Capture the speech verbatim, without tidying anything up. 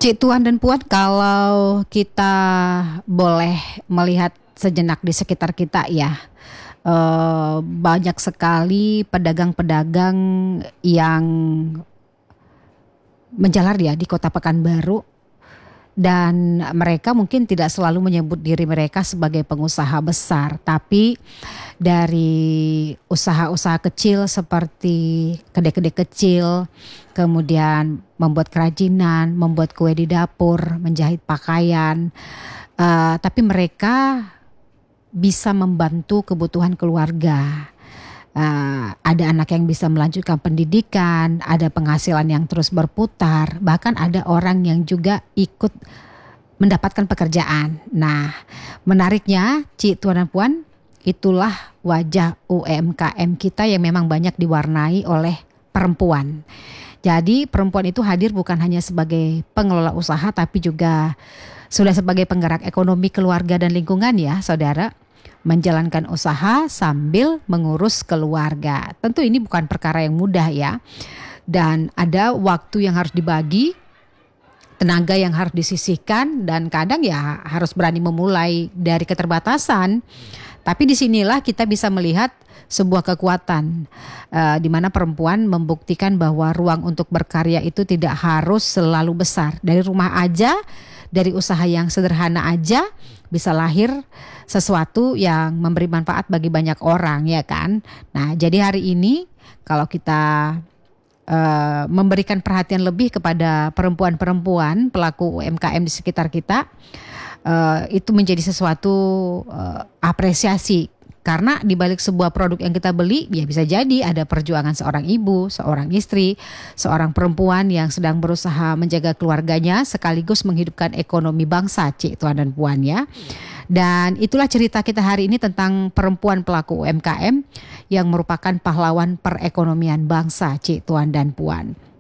Cik Tuan dan Puan, kalau kita boleh melihat sejenak di sekitar kita ya, eh, banyak sekali pedagang-pedagang yang menjalar ya di Kota Pekanbaru, dan mereka mungkin tidak selalu menyebut diri mereka sebagai pengusaha besar, tapi dari usaha-usaha kecil seperti kedai-kedai kecil, kemudian membuat kerajinan, membuat kue di dapur, menjahit pakaian, uh, tapi mereka bisa membantu kebutuhan keluarga. Uh, ada anak yang bisa melanjutkan pendidikan, ada penghasilan yang terus berputar, bahkan ada orang yang juga ikut mendapatkan pekerjaan. Nah, menariknya, Cik Tuan dan Puan, itulah wajah U M K M kita yang memang banyak diwarnai oleh perempuan. Jadi perempuan itu hadir bukan hanya sebagai pengelola usaha, tapi juga sudah sebagai penggerak ekonomi keluarga dan lingkungan ya, saudara. Menjalankan usaha sambil mengurus keluarga. Tentu ini bukan perkara yang mudah ya. Dan ada waktu yang harus dibagi, tenaga yang harus disisihkan, dan kadang ya harus berani memulai dari keterbatasan. Tapi disinilah kita bisa melihat sebuah kekuatan uh, di mana perempuan membuktikan bahwa ruang untuk berkarya itu tidak harus selalu besar. Dari rumah aja, dari usaha yang sederhana aja bisa lahir sesuatu yang memberi manfaat bagi banyak orang, ya kan? Nah, jadi hari ini kalau kita uh, memberikan perhatian lebih kepada perempuan-perempuan pelaku U M K M di sekitar kita, uh, itu menjadi sesuatu uh, apresiasi. Karena di balik sebuah produk yang kita beli, ya bisa jadi ada perjuangan seorang ibu, seorang istri, seorang perempuan yang sedang berusaha menjaga keluarganya sekaligus menghidupkan ekonomi bangsa, Cik Tuan dan Puan ya. Dan itulah cerita kita hari ini tentang perempuan pelaku U M K M yang merupakan pahlawan perekonomian bangsa, Cik Tuan dan Puan.